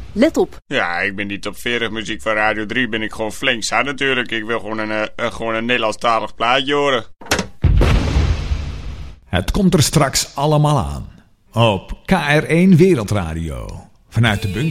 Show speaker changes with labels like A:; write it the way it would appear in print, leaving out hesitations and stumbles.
A: let op.
B: Ja, ik ben die top 40 muziek van Radio 3 ben ik gewoon flink zat natuurlijk. Ik wil gewoon een Nederlandstalig plaatje horen.
C: Het komt er straks allemaal aan. Op KR1 Wereldradio. Vanuit de bunker.